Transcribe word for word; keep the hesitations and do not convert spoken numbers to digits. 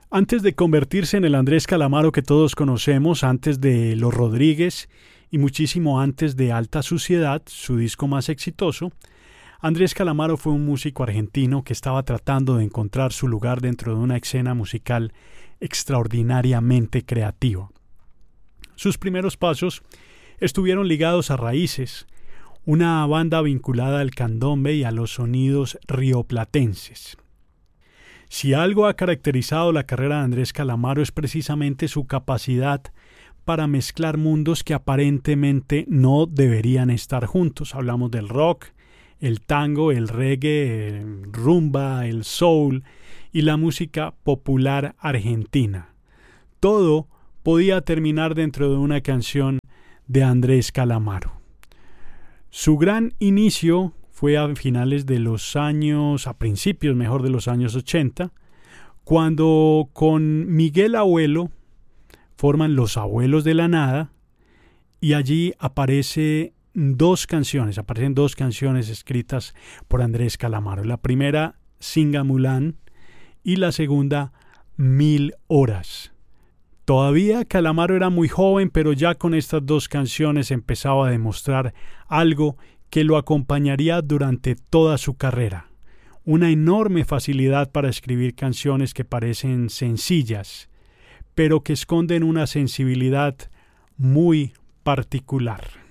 Antes de convertirse en el Andrés Calamaro que todos conocemos, antes de Los Rodríguez y muchísimo antes de Alta Suciedad, su disco más exitoso, Andrés Calamaro fue un músico argentino que estaba tratando de encontrar su lugar dentro de una escena musical extraordinariamente creativa. Sus primeros pasos estuvieron ligados a Raíces, una banda vinculada al candombe y a los sonidos rioplatenses. Si algo ha caracterizado la carrera de Andrés Calamaro es precisamente su capacidad para mezclar mundos que aparentemente no deberían estar juntos. Hablamos del rock, el tango, el reggae, el rumba, el soul y la música popular argentina. Todo podía terminar dentro de una canción de Andrés Calamaro. Su gran inicio fue a finales de los años, a principios mejor de los años ochenta, cuando con Miguel Abuelo forman Los Abuelos de la Nada y allí aparece dos canciones, aparecen dos canciones escritas por Andrés Calamaro. La primera, Singamulán, y la segunda, Mil Horas. Todavía Calamaro era muy joven, pero ya con estas dos canciones empezaba a demostrar algo que lo acompañaría durante toda su carrera. Una enorme facilidad para escribir canciones que parecen sencillas, pero que esconden una sensibilidad muy particular.